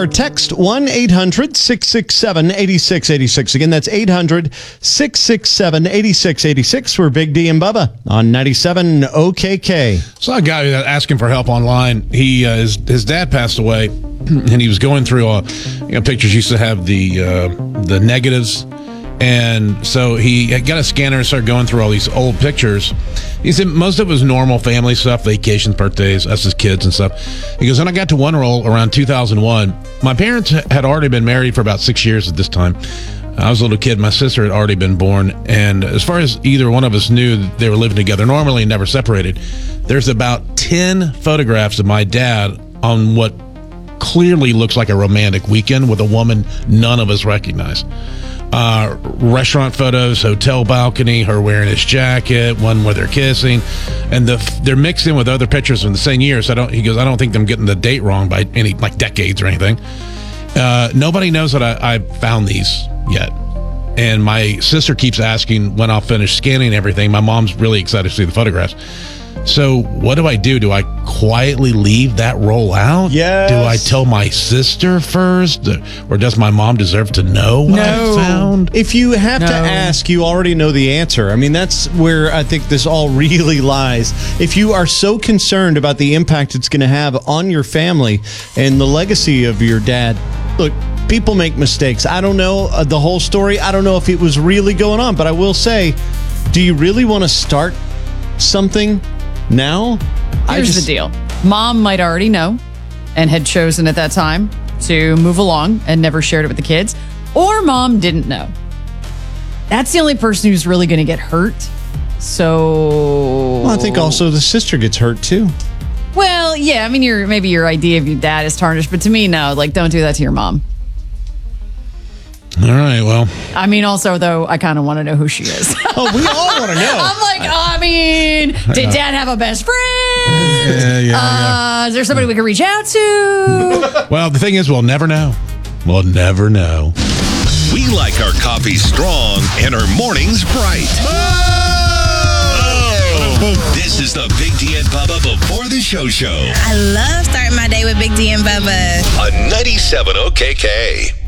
or text 1-800-667-8686. Again, that's 800-667-8686 for Big D and Bubba on 97 OKK. Saw a guy asking for help online. His dad passed away, and he was going through pictures. Used to have the negatives, and so he had got a scanner and started going through all these old pictures. He said most of it was normal family stuff, vacations, birthdays, us as kids and stuff. He goes, and I got to one roll around 2001. My parents had already been married for about 6 years at this time. I was a little kid. My sister had already been born. And as far as either one of us knew, they were living together normally and never separated. There's about 10 photographs of my dad on what clearly looks like a romantic weekend with a woman none of us recognize. Restaurant photos, hotel balcony, her wearing his jacket, one where they're kissing, and they're mixed in with other pictures from the same year. So he goes, I don't think I'm getting the date wrong by any decades or anything. Nobody knows that I found these yet. And my sister keeps asking when I'll finish scanning everything. My mom's really excited to see the photographs. So what do I do? Do I quietly leave that roll out? Yes. Do I tell my sister first? Or does my mom deserve to know what I found? If you have to ask, you already know the answer. I mean, that's where I think this all really lies. If you are so concerned about the impact it's going to have on your family and the legacy of your dad, look, people make mistakes. I don't know the whole story. I don't know if it was really going on, but I will say, do you really want to start something now? Here's the deal. Mom might already know and had chosen at that time to move along and never shared it with the kids. Or mom didn't know. That's the only person who's really going to get hurt. So... Well, I think also the sister gets hurt too. Well, yeah. I mean, maybe your idea of your dad is tarnished. But to me, no. Don't do that to your mom. All right, well. I mean, also, though, I kind of want to know who she is. Oh, we all want to know. I'm like, did dad have a best friend? Yeah. Is there somebody we can reach out to? Well, the thing is, we'll never know. We'll never know. We like our coffee strong and our mornings bright. This is the Big D and Bubba Before the Show. I love starting my day with Big D and Bubba. On 97 OKK.